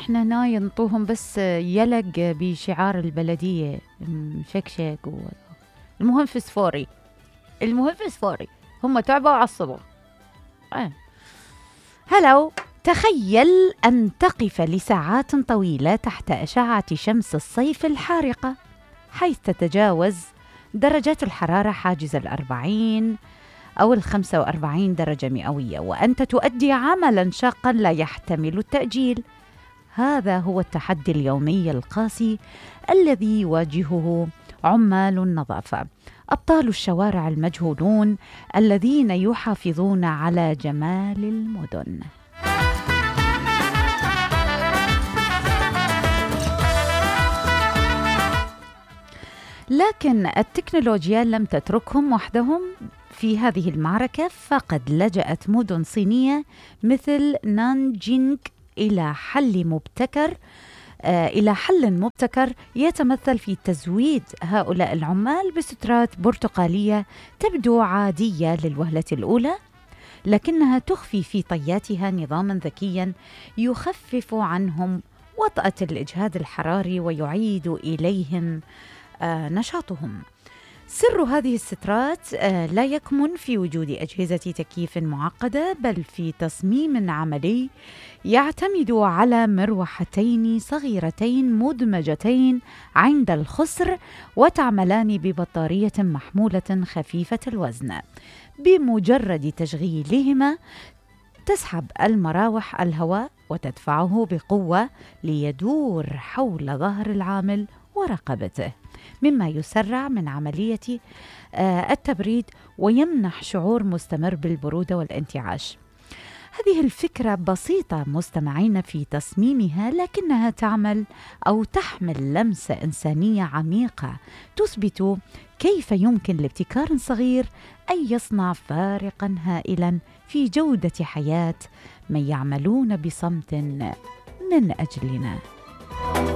احنا هنا ينطوهم بس يلق بشعار البلدية مشكشك المهم فسفوري. المهم فسفوري، هم تعبوا وعصبوا. هلو، تخيل أن تقف لساعات طويلة تحت أشعة شمس الصيف الحارقة، حيث تتجاوز درجات الحرارة حاجز 40 أو 45 درجة مئوية، وأنت تؤدي عملاً شاقاً لا يحتمل التأجيل. هذا هو التحدي اليومي القاسي الذي يواجهه عمال النظافة، أبطال الشوارع المجهولون الذين يحافظون على جمال المدن. لكن التكنولوجيا لم تتركهم وحدهم في هذه المعركة، فقد لجأت مدن صينية مثل نانجينغ إلى حل مبتكر يتمثل في تزويد هؤلاء العمال بسترات برتقالية تبدو عادية للوهلة الأولى، لكنها تخفي في طياتها نظاماً ذكياً يخفف عنهم وطأة الإجهاد الحراري ويعيد إليهم نشاطهم. سر هذه السترات لا يكمن في وجود أجهزة تكييف معقدة، بل في تصميم عملي يعتمد على مروحتين صغيرتين مدمجتين عند الخصر، وتعملان ببطارية محمولة خفيفة الوزن. بمجرد تشغيلهما تسحب المراوح الهواء وتدفعه بقوة ليدور حول ظهر العامل ورقبته، مما يسرع من عملية التبريد ويمنح شعور مستمر بالبرودة والانتعاش. هذه الفكرة بسيطة مستمعين في تصميمها، لكنها تعمل أو تحمل لمسة إنسانية عميقة تثبت كيف يمكن لابتكار صغير أن يصنع فارقا هائلا في جودة حياة من يعملون بصمت من أجلنا.